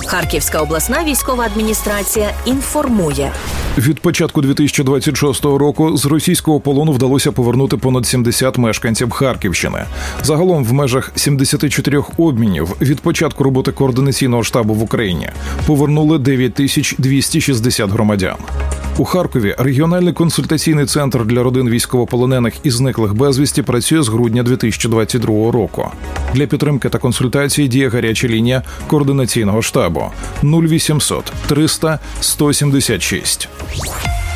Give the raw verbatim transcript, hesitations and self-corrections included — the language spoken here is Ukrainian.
Харківська обласна військова адміністрація інформує. Від початку дві тисячі двадцять шостого року з російського полону вдалося повернути понад сімдесят мешканців Харківщини. Загалом в межах сімдесят чотири обмінів від початку роботи координаційного штабу в Україні повернули дев'ять тисяч двісті шістдесят громадян. У Харкові регіональний консультаційний центр для родин військовополонених і зниклих безвісті працює з грудня дві тисячі двадцять другого року. Для підтримки та консультації діє гаряча лінія координаційного штабу нуль вісімсот триста сто сімдесят шість.